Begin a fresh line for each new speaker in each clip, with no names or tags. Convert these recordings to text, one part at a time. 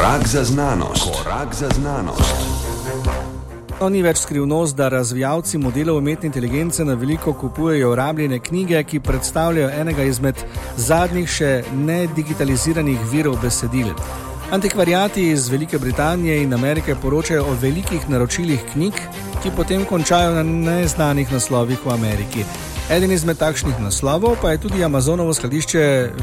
Korak za znanost. Korak za znanost.
Ni več skrivnost, da razvijalci modelov umetne inteligence na veliko kupujejo rabljene knjige, ki predstavljajo enega izmed zadnjih še nedigitaliziranih virov besedil. Antikvariati iz Velike Britanije in Amerike poročajo o velikih naročilih knjig, ki potem končajo na neznanih naslovih v Ameriki. Eden izmed takšnih naslovov pa je tudi Amazonovo skladišče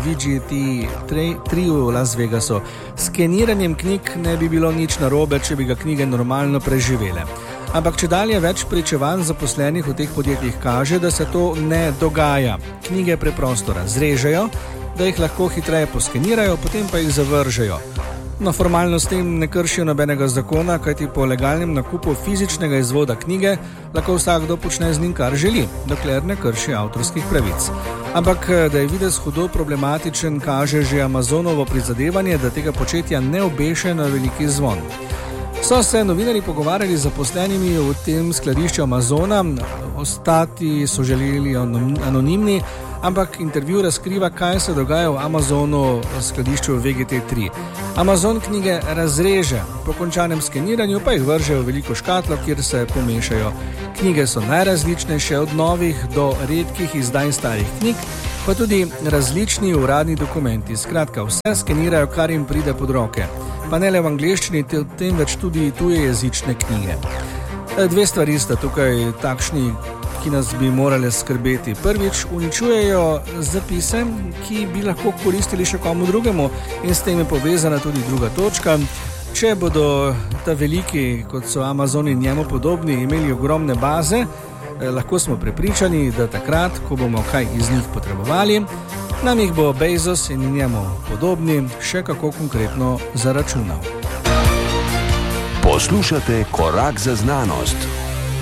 VGT3 v Las Vegasu. S skeniranjem knjig ne bi bilo nič narobe, če bi ga knjige normalno preživele. Ampak čedalje več pričevanj zaposlenih v teh podjetjih kaže, da se to ne dogaja. Knjige preprosto razrežejo, da jih lahko hitreje poskenirajo, potem pa jih zavržejo. No, formalno s tem ne kršijo nobenega zakona, kajti po legalnem nakupu fizičnega izvoda knjige lahko vsakdo počne z njim, kar želi, dokler ne krši avtorskih pravic. Ampak, da je videz hudo problematičen, kaže že Amazonovo prizadevanje, da tega početja ne obeše na veliki zvon. So se novinarji pogovarjali z zaposlenimi v tem skladišču Amazona, ostati so želeli anonimni, ampak intervju razkriva, kaj se dogaja v Amazonu skladišču VGT3. Amazon knjige razreže, po končanem skeniranju pa jih vrže v veliko škatlo, kjer se pomešajo. Knjige so najrazličnejše, od novih do redkih izdaj starih knjig, pa tudi različni uradni dokumenti. Skratka, vse skenirajo, kar jim pride pod roke. Pa ne le v angleščini, temveč tudi tuje jezične knjige. Dve stvari sta tukaj takšni, ki nas bi morale skrbeti. Prvič, uničujejo zapise, ki bi lahko koristili še komu drugemu, in s tem je povezana tudi druga točka. Če bodo ta veliki, kot so Amazon in njemu podobni, imeli ogromne baze, lahko smo prepričani, da takrat, ko bomo kaj iz njih potrebovali, nam jih bo Bezos in njemu podobni še kako konkretno zaračunal.
Poslušate Korak za znanost.